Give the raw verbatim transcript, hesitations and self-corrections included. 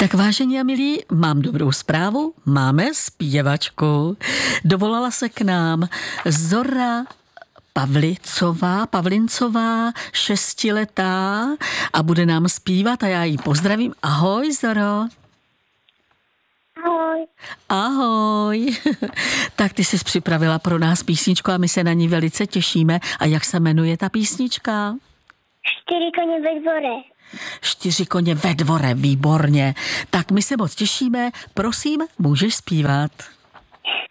Tak vážení a milí, mám dobrou zprávu, máme zpěvačku. Dovolala se k nám Zora Pavlicová, Pavlincová, šestiletá a bude nám zpívat a já ji pozdravím. Ahoj, Zoro. Ahoj. Ahoj. Tak ty jsi připravila pro nás písničku a my se na ní velice těšíme. A jak se jmenuje ta písnička? Čtyři koně ve dvore. Čtyři koně ve dvore, výborně. Tak my se moc těšíme. Prosím, můžeš zpívat.